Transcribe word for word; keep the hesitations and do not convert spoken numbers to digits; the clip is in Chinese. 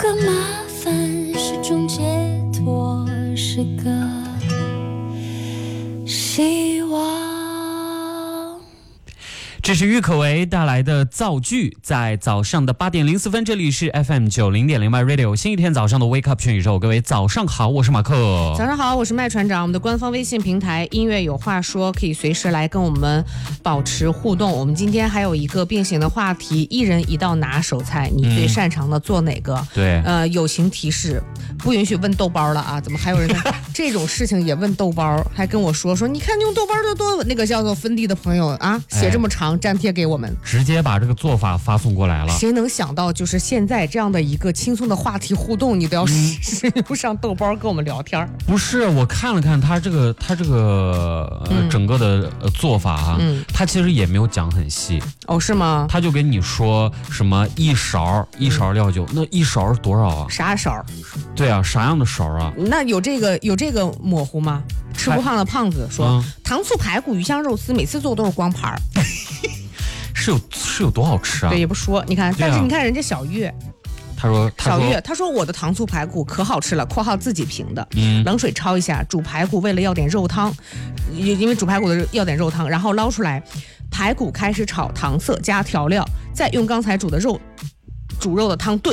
个麻烦是种解脱，是个希望。 这是郁可唯带来的造句，在早上的八点零四分，这里是 F M 九零点零 My Radio， 新一天早上的 Wake Up 全宇宙，各位早上好，我是马克。 早上好，我是麦船长。我们的官方微信平台音乐有话说，可以随时来跟我们保持互动。我们今天还有一个并行的话题，一人一道拿手菜，你最擅长的做哪个？ 嗯、对， 呃，友情提示，不允许问豆包了啊！怎么还有人这种事情也问豆包，还跟我说说，你看用豆包的多，那个叫做芬蒂的朋友啊，写这么长。哎粘贴给我们， 直接把这个做法发送过来了。 谁能想到，就是现在这样的一个轻松的话题互动，你都要使用上豆包跟我们聊天？ 不是，我看了看他这个，他这个、呃嗯、整个的、呃、做法啊，嗯，他其实也没有讲很细。 哦，是吗？ 他就跟你说什么一勺一勺料酒，嗯、那一勺是多少啊？ 啥勺？ 对啊，啥样的勺啊？ 那有这个有这个模糊吗？吃不胖的胖子说，嗯、糖醋排骨、鱼香肉丝，每次做都是光盘儿。 是有是有多好吃啊？ 对，也不说，你看，但是你看人家小月， 他说，他说小月，他说我的糖醋排骨可好吃了（括号自己评的），嗯，冷水焯一下，煮排骨为了要点肉汤，因为煮排骨的要点肉汤，然后捞出来，排骨开始炒糖色加调料，再用刚才煮的肉煮肉的汤炖。